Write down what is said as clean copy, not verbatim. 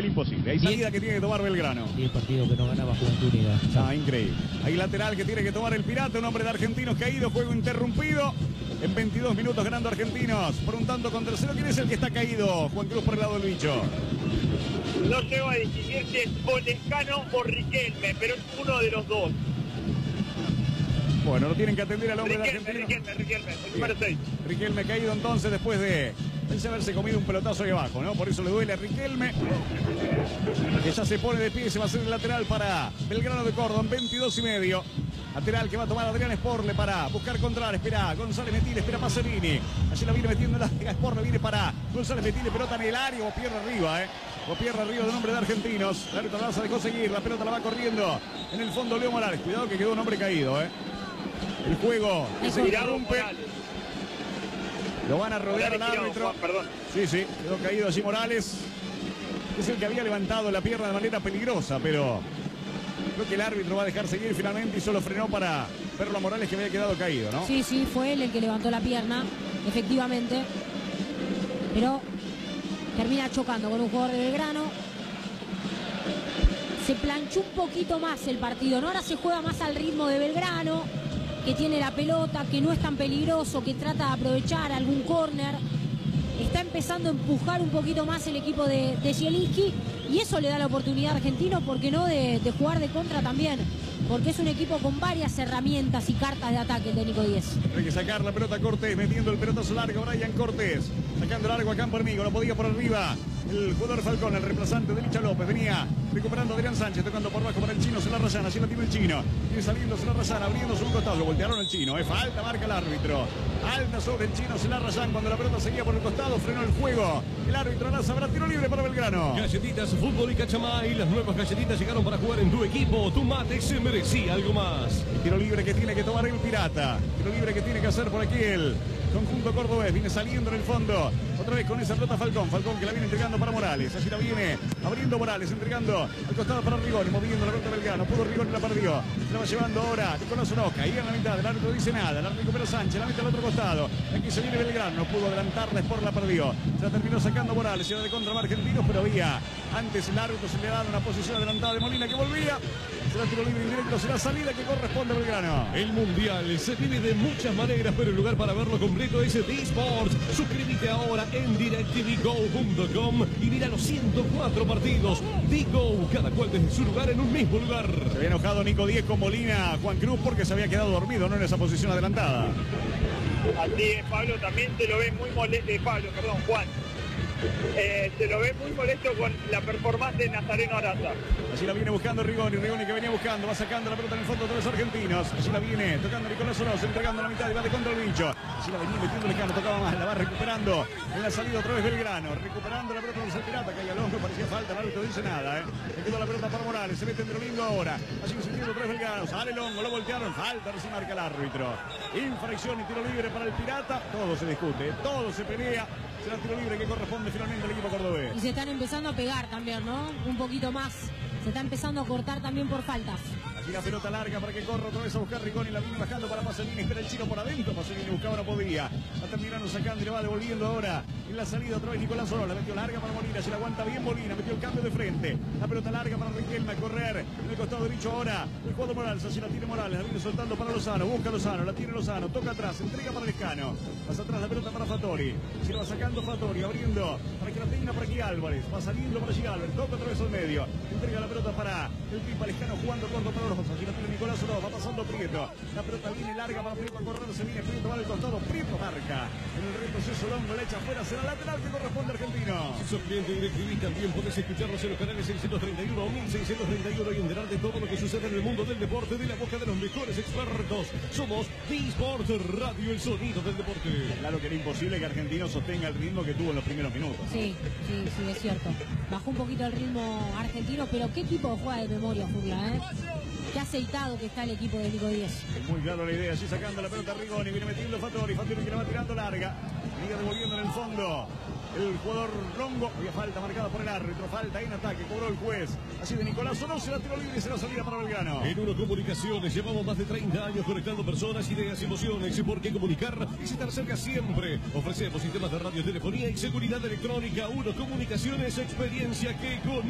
el imposible. Hay salida que tiene que tomar Belgrano. 10 partidos que no ganaba Juventud Unida. Increíble. Hay lateral que tiene que tomar el Pirata, un hombre de Argentinos caído, juego interrumpido. En 22 minutos ganando Argentinos, por un tanto con tercero. ¿Quién es el que está caído? Juan Cruz por el lado del bicho. No llego a distinguir si es o Lescano o Riquelme, pero es uno de los dos. Bueno, lo tienen que atender al hombre de Argentinos. Riquelme, el número 6. Riquelme caído entonces después de haberse comido un pelotazo ahí abajo, ¿no? Por eso le duele a Riquelme, que ya se pone de pie y se va a hacer el lateral para Belgrano de Córdoba, 22:30. Lateral que va a tomar Adrián Sporle para buscar controlar. Espera González Metile, espera Pacerini. Allí la viene metiendo la Sporle, viene para González Metile, pelota en el área, Gopierre arriba, Gopierre arriba de nombre de Argentinos. La retornaza de conseguir, la pelota la va corriendo en el fondo Leo Morales. Cuidado que quedó un hombre caído, El juego se interrumpe. Lo van a rodear al árbitro. Sí, quedó caído allí Morales. Es el que había levantado la pierna de manera peligrosa, pero creo que el árbitro va a dejar seguir finalmente y solo frenó para verlo a Morales, que había quedado caído, ¿no? Sí, fue él el que levantó la pierna, efectivamente. Pero termina chocando con un jugador de Belgrano. Se planchó un poquito más el partido, ¿no? Ahora se juega más al ritmo de Belgrano, que tiene la pelota, que no es tan peligroso, que trata de aprovechar algún córner. Está empezando a empujar un poquito más el equipo de Zielinski y eso le da la oportunidad a Argentino, ¿por qué no?, de jugar de contra también, porque es un equipo con varias herramientas y cartas de ataque el de Nico Díez. Hay que sacar la pelota a Cortés, metiendo el pelotazo largo, Brian Cortés, sacando largo a campo enemigo, lo podía por arriba el jugador Falcón, el reemplazante de Licha López, venía recuperando a Adrián Sánchez, tocando por bajo para el chino Celarrayán, así la tiene el chino, viene saliendo Celarrayán, abriendo su costado, lo voltearon el chino, falta, marca el árbitro, alta sobre el chino Celarrayán, cuando la pelota seguía por el costado, frenó el juego, el árbitro lanza para tiro libre para Belgrano. Galletitas Fútbol y Cachamay, las nuevas galletitas llegaron para jugar en tu equipo, tu mate se merecía algo más. El tiro libre que tiene que tomar el Pirata, tiro libre que tiene que hacer por aquí el conjunto cordobés, viene saliendo en el fondo, otra vez con esa pelota Falcón que la viene entregando para Morales, allí la viene abriendo Morales, entregando al costado para Rigoni, moviendo la pelota Belgrano, pudo Rigoni, la perdió, se la va llevando ahora Nicolás Oroca, ahí en la mitad, el árbitro no dice nada, la recupera Sánchez, la mete al otro costado, aquí se viene Belgrano, no pudo adelantarla, Sport la perdió, se la terminó sacando Morales, se va de contra Argentinos, pero había antes el árbitro, se le ha dado una posición adelantada de Molina que volvía, será tiro libre indirecto, será salida que corresponde a Belgrano. El Mundial se vive de muchas maneras, pero el lugar para verlo completo es D-Sports. Suscríbete ahora en DirecTVGo.com y mira los 104 partidos. D-Go, cada cual desde su lugar en un mismo lugar. Se había enojado Nico Díez con Molina, Juan Cruz, porque se había quedado dormido, no en esa posición adelantada. Así es, Pablo, también se lo ve muy molesto, Juan. Se lo ve muy molesto con la performance de Nazareno Araza. Allí la viene buscando Rigoni que venía buscando, va sacando la pelota en el fondo de los argentinos. Allí la viene tocando Nicolás Oroz, entregando la mitad y va de contra el bicho. Allí la venía metiendo Lescano, tocaba más, la va recuperando en la salida otra vez Belgrano, recuperando la pelota de los Pirata, que ahí al hombro parecía falta, el árbitro dice nada, Le quedó la pelota para Morales, se mete entre lindo ahora. Allí insistiendo otra vez Belgrano, sale el hongo, lo voltearon, falta, recién marca el árbitro. Infracción y tiro libre para el Pirata, todo se discute, todo se pelea. Será tiro libre que corresponde finalmente al equipo cordobés. Y se están empezando a pegar también, ¿no? Un poquito más. Se está empezando a cortar también por faltas. Aquí la pelota larga para que corra otra vez a buscar Rigoni, la viene bajando para Pasolini, espera el chino por adentro, Pasolini buscaba, no podía. La terminaron sacando y le va devolviendo ahora en la salida otra vez Nicolás Oroz, la metió larga para Molina, se la aguanta bien Molina, metió el cambio de frente. La pelota larga para Riquelme a correr en el costado derecho ahora. El jugador Morales, así la tiene Morales, la viene soltando para Lozano, busca Lozano, la tiene Lozano, toca atrás, entrega para Lescano. Pasa atrás la pelota para Fattori, se la va sacando Fattori, abriendo para que la tenga para aquí Álvarez, va saliendo para allí Álvarez, toca otra vez al medio, entrega la pelota para el Pipa Lescano jugando corto para los así la tiene Nicolás Oroz, va pasando Prieto, la pelota viene larga para Prieto a correr, se viene Prieto, va al costado, Prieto marca, en el retroceso longo, la echa afuera, será lateral que corresponde a Argentino. Si sos cliente de DirecTV también podés escucharnos en los canales 631 o 1631 y enterar de todo lo que sucede en el mundo del deporte de la boca de los mejores expertos. Somos D-Sports Radio, el sonido del deporte. Claro que era imposible que Argentino sostenga el ritmo que tuvo en los primeros minutos. Sí, es cierto. Bajó un poquito el ritmo argentino, pero qué equipo juega de memoria, Jugla, Qué aceitado que está el equipo de Nico Díez. Es muy claro la idea, así sacando la pelota Rigoni, viene metiendo Fattori que la va tirando larga, sigue devolviendo en el fondo. El jugador Longo, había falta marcada por el árbitro, falta en ataque, cobró el juez. Así de Nicolás Oroz, se la tiró libre y se la salida para Belgrano. En Uno Comunicaciones llevamos más de 30 años conectando personas, ideas y emociones. ¿Y por qué comunicar? Y estar cerca siempre. Ofrecemos sistemas de radio, telefonía y seguridad electrónica. Uno Comunicaciones, experiencia que con